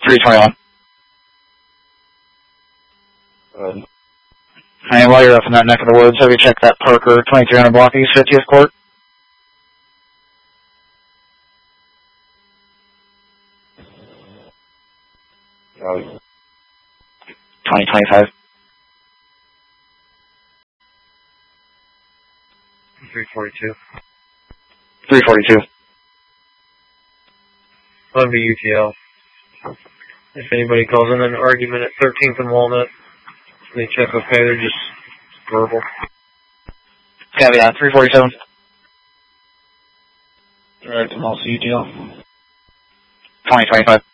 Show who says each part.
Speaker 1: 321. And while you're up in that neck of the woods, have you checked that Parker 2300 block East 50th Court?
Speaker 2: Oh.
Speaker 1: 2025.
Speaker 3: 342.
Speaker 1: 342.
Speaker 3: That'd be UTL. If anybody calls in an argument at 13th and Walnut, they check okay, they're just verbal.
Speaker 1: Yeah, 347.
Speaker 2: Alright, I'm also UTL.
Speaker 1: 2025.